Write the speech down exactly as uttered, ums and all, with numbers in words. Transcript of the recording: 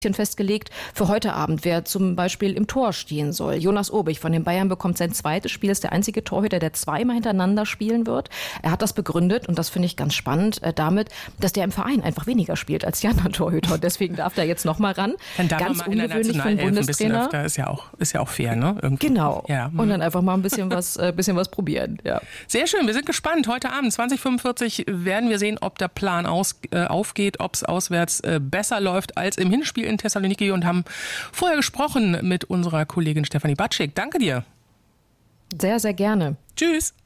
festgelegt für heute Abend, wer zum Beispiel im Tor stehen soll. Jonas Obig von den Bayern bekommt sein zweites Spiel, ist der einzige Torhüter, der zweimal hintereinander spielen wird. Er hat das begründet, und das finde ich ganz spannend, äh, damit, dass der im Verein einfach weniger spielt als die anderen Torhüter. Und deswegen darf der jetzt nochmal ran. Dann darf ganz man mal ungewöhnlich in für einen Bundestrainer. Öfter, ist ja auch, ist ja auch fair, ne? Irgendwie. Genau. Ja. Und dann einfach mal ein bisschen was, äh, bisschen was probieren. Ja. Sehr schön, wir sind gespannt. Heute Abend zwanzig fünfundvierzig werden wir sehen, ob der Plan aus, äh, aufgeht, ob es auswärts äh, besser läuft als im Hinspiel in Thessaloniki, und haben vorher gesprochen mit unserer Kollegin Stefanie Batschik. Danke dir. Sehr, sehr gerne. Tschüss.